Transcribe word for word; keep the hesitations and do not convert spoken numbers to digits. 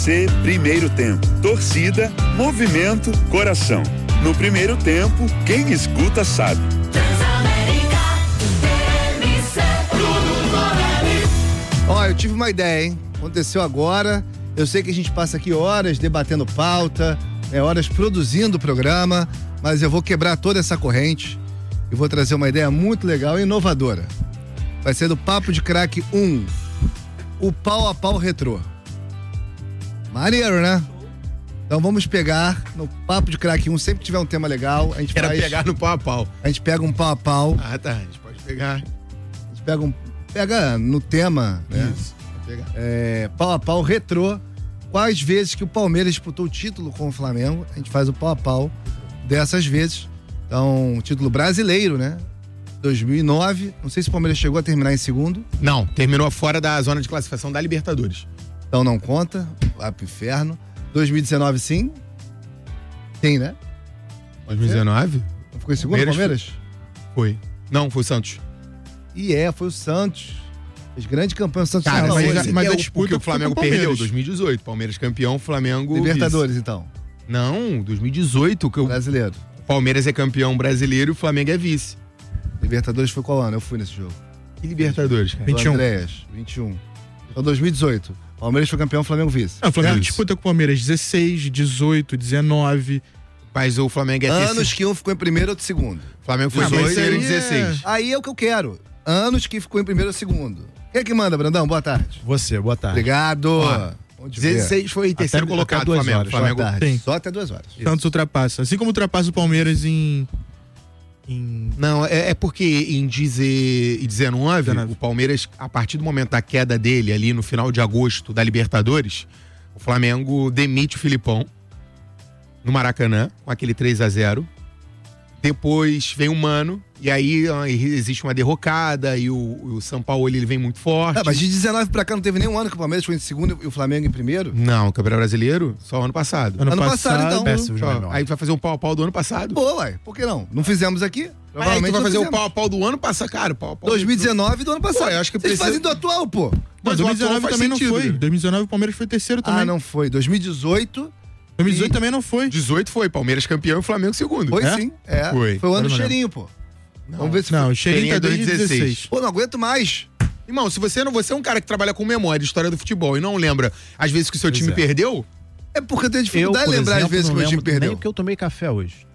C Primeiro Tempo. Torcida, movimento, coração. No primeiro tempo, quem escuta sabe. Ó, eu tive uma ideia, hein? Aconteceu agora. Eu sei que a gente passa aqui horas debatendo pauta, é, horas produzindo o programa, mas eu vou quebrar toda essa corrente e vou trazer uma ideia muito legal e inovadora. Vai ser do Papo de Craque um, o pau a pau retrô. Maneiro, né? Então vamos pegar no Papo de Craque um, sempre que tiver um tema legal, a gente Era faz... pegar no pau a pau. A gente pega um pau a pau. Ah, tá, a gente pode pegar. A gente pega um... Pega no tema, né? Isso, pode pegar. É, pau a pau retrô. Quais vezes que o Palmeiras disputou o título com o Flamengo, a gente faz o pau a pau dessas vezes. Então, título brasileiro, né? dois mil e nove, não sei se o Palmeiras chegou a terminar em segundo. Não, terminou fora da zona de classificação da Libertadores. Então não conta, vai pro inferno. dois mil e dezenove sim. Tem, né? dois mil e dezenove? Não ficou em segundo, Palmeiras? Palmeiras? Foi. Não, foi o Santos. E é, foi o Santos. Os grandes campeões do Santos. Cara, não, mas, hoje, mas, é mas o- a disputa que o Flamengo perdeu, dois mil e dezoito. Palmeiras campeão, Flamengo Libertadores, vice. então. Não, dois mil e dezoito. Que o Brasileiro. Palmeiras é campeão brasileiro e o Flamengo é vice. Libertadores foi qual ano? Eu fui nesse jogo. E Libertadores, cara? vinte e um. Andréas, vinte e um. Então dois mil e dezoito. Palmeiras foi campeão, Flamengo vice. Não, o Flamengo Isso. disputa com o Palmeiras dezesseis, dezoito, dezenove. Mas o Flamengo é Anos terceiro. que um ficou em primeiro e outro segundo. O Flamengo foi Ah, mas terceiro em aí é- dezesseis. Aí é o que eu quero. Anos que ficou em primeiro ou segundo. Quem é que manda, Brandão? Boa tarde. Você, boa tarde. Obrigado. Ó, Bom te ver. dezesseis foi terceiro Até- colocado até do duas Flamengo. horas. Flamengo Boa tarde. Tem. Só até duas horas. Santos ultrapassa. Assim como ultrapassa o Palmeiras em. em... Não, é, é porque em dezenove, dezenove. o Palmeiras, a partir do momento da queda dele, ali no final de agosto da Libertadores, o Flamengo demite o Filipão no Maracanã, com aquele três a zero. Depois vem o Mano, e aí ó, existe uma derrocada, e o, o São Paulo ele vem muito forte. Ah, mas de dezenove pra cá não teve nenhum ano que o Palmeiras foi em segundo e o Flamengo em primeiro? Não, o Campeonato Brasileiro, só ano passado. Ano, Ano passado, então. Péssimo de Só, memória. aí tu vai fazer um pau a pau do ano passado. Pô, uai, por que não? Não fizemos aqui? Aí tu Provavelmente vai não fazer o fizemos. pau a pau do ano passado, cara. Pau a pau dois mil e dezenove do ano passado. Pô, eu acho que Vocês precisa- fazem do atual, pô. Mas Não, o atual dois mil e dezenove faz também sentido, não foi. né? dois mil e dezenove o Palmeiras foi terceiro também. Ah, não foi. dois mil e dezoito dois mil e dezoito também não foi. dezoito foi, Palmeiras campeão e Flamengo segundo. foi É? sim. É. Foi. Foi o ano do Agora não cheirinho, pô. Vamos ver se Não, foi. o cheirinho Cheirinho tá é desde dois mil e dezesseis. dezesseis. Pô, não aguento mais. Irmão, se você não você é um cara que trabalha com memória, história do futebol e não lembra às vezes que o seu Pois time é. perdeu, É porque eu tenho Eu, dificuldade por de lembrar às exemplo, vezes não que o meu time lembro nem perdeu. porque eu tomei café hoje.